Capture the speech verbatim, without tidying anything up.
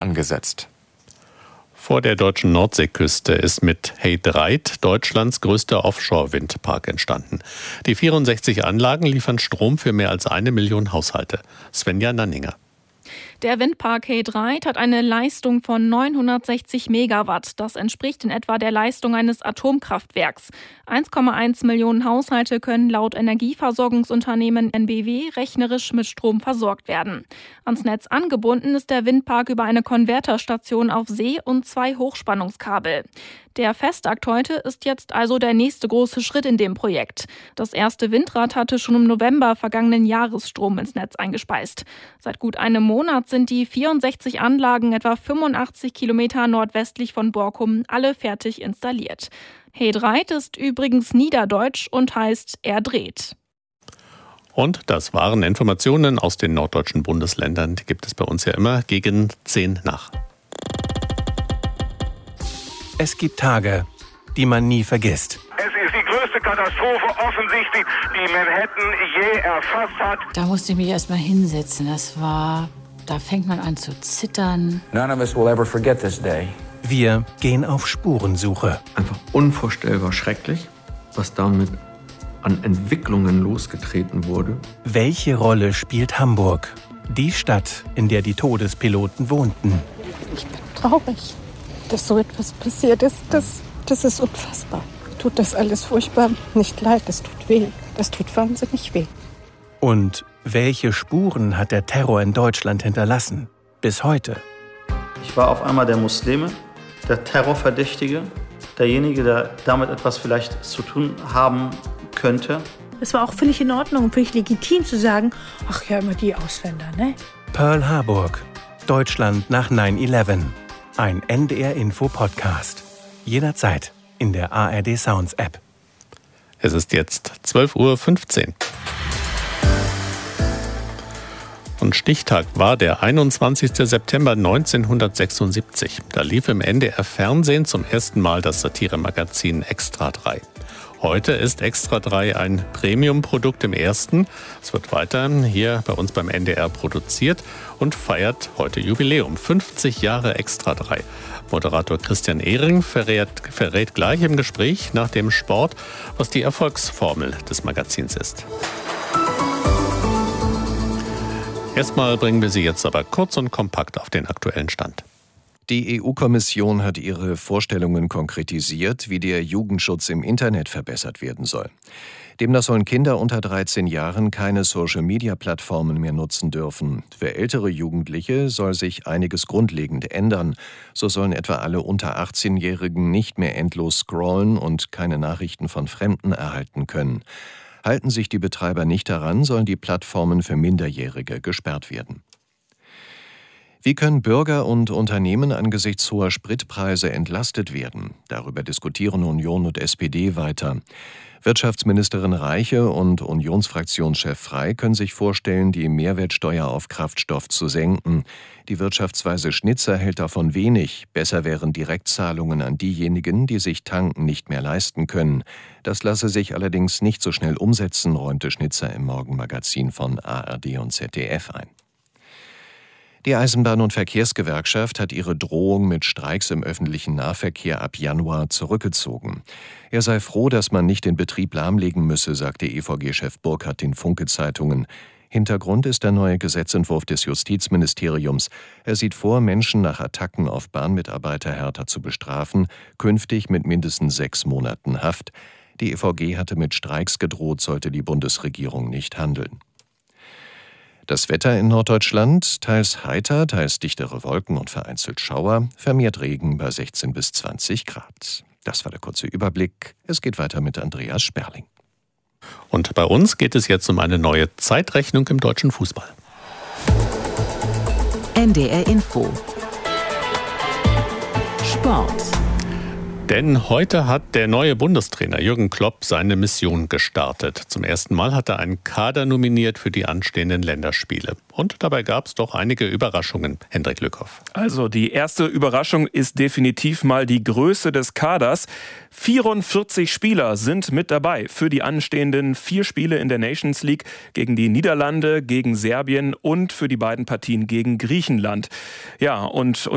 angesetzt. Vor der deutschen Nordseeküste ist mit He drei Deutschlands größter Offshore-Windpark entstanden. Die vierundsechzig Anlagen liefern Strom für mehr als eine Million Haushalte. Svenja Nanninger. Der Windpark He drei hat eine Leistung von neunhundertsechzig Megawatt. Das entspricht in etwa der Leistung eines Atomkraftwerks. eins Komma eins Millionen Haushalte können laut Energieversorgungsunternehmen N B W rechnerisch mit Strom versorgt werden. Ans Netz angebunden ist der Windpark über eine Konverterstation auf See und zwei Hochspannungskabel. Der Festakt heute ist jetzt also der nächste große Schritt in dem Projekt. Das erste Windrad hatte schon im November vergangenen Jahres Strom ins Netz eingespeist. Seit gut einem Monat sind die vierundsechzig Anlagen etwa fünfundachtzig Kilometer nordwestlich von Borkum alle fertig installiert. He drei ist übrigens niederdeutsch und heißt er dreht. Und das waren Informationen aus den norddeutschen Bundesländern. Die gibt es bei uns ja immer gegen zehn nach. Es gibt Tage, die man nie vergisst. Es ist die größte Katastrophe offensichtlich, die Manhattan je erfasst hat. Da musste ich mich erst mal hinsetzen. Das war, da fängt man an zu zittern. None of us will ever forget this day. Wir gehen auf Spurensuche. Einfach unvorstellbar schrecklich, was damit an Entwicklungen losgetreten wurde. Welche Rolle spielt Hamburg? Die Stadt, in der die Todespiloten wohnten. Ich bin traurig, dass so etwas passiert ist. Das, das ist unfassbar. Tut das alles furchtbar nicht leid, das tut weh. Das tut wahnsinnig weh. Und welche Spuren hat der Terror in Deutschland hinterlassen? Bis heute. Ich war auf einmal der Muslime, der Terrorverdächtige, derjenige, der damit etwas vielleicht zu tun haben könnte. Es war auch völlig in Ordnung und völlig legitim zu sagen, ach ja, immer die Ausländer, ne? Pearl Harbor, Deutschland nach neun elf. Ein N D R-Info-Podcast. Jederzeit in der A R D Sounds App. Es ist jetzt zwölf Uhr fünfzehn. Und Stichtag war der einundzwanzigster September neunzehnhundertsechsundsiebzig. Da lief im N D R-Fernsehen zum ersten Mal das Satiremagazin Extra drei. Heute ist Extra drei ein Premium-Produkt im Ersten. Es wird weiter hier bei uns beim N D R produziert und feiert heute Jubiläum. fünfzig Jahre Extra drei. Moderator Christian Ehring verrät, verrät gleich im Gespräch nach dem Sport, was die Erfolgsformel des Magazins ist. Erstmal bringen wir Sie jetzt aber kurz und kompakt auf den aktuellen Stand. Die E U-Kommission hat ihre Vorstellungen konkretisiert, wie der Jugendschutz im Internet verbessert werden soll. Demnach sollen Kinder unter dreizehn Jahren keine Social-Media-Plattformen mehr nutzen dürfen. Für ältere Jugendliche soll sich einiges grundlegend ändern. So sollen etwa alle unter achtzehnjährigen nicht mehr endlos scrollen und keine Nachrichten von Fremden erhalten können. Halten sich die Betreiber nicht daran, sollen die Plattformen für Minderjährige gesperrt werden. Wie können Bürger und Unternehmen angesichts hoher Spritpreise entlastet werden? Darüber diskutieren Union und S P D weiter. Wirtschaftsministerin Reiche und Unionsfraktionschef Frey können sich vorstellen, die Mehrwertsteuer auf Kraftstoff zu senken. Die Wirtschaftsweise Schnitzer hält davon wenig. Besser wären Direktzahlungen an diejenigen, die sich Tanken nicht mehr leisten können. Das lasse sich allerdings nicht so schnell umsetzen, räumte Schnitzer im Morgenmagazin von A R D und Z D F ein. Die Eisenbahn- und Verkehrsgewerkschaft hat ihre Drohung mit Streiks im öffentlichen Nahverkehr ab Januar zurückgezogen. Er sei froh, dass man nicht den Betrieb lahmlegen müsse, sagte E V G-Chef Burkhardt den Funke-Zeitungen. Hintergrund ist der neue Gesetzentwurf des Justizministeriums. Er sieht vor, Menschen nach Attacken auf Bahnmitarbeiter härter zu bestrafen, künftig mit mindestens sechs Monaten Haft. Die E V G hatte mit Streiks gedroht, sollte die Bundesregierung nicht handeln. Das Wetter in Norddeutschland, teils heiter, teils dichtere Wolken und vereinzelt Schauer, vermehrt Regen bei sechzehn bis zwanzig Grad. Das war der kurze Überblick. Es geht weiter mit Andreas Sperling. Und bei uns geht es jetzt um eine neue Zeitrechnung im deutschen Fußball. N D R Info Sport. Denn heute hat der neue Bundestrainer Jürgen Klopp seine Mission gestartet. Zum ersten Mal hat er einen Kader nominiert für die anstehenden Länderspiele. Und dabei gab es doch einige Überraschungen. Hendrik Lückhoff. Also die erste Überraschung ist definitiv mal die Größe des Kaders. vierundvierzig Spieler sind mit dabei für die anstehenden vier Spiele in der Nations League gegen die Niederlande, gegen Serbien und für die beiden Partien gegen Griechenland. Ja, und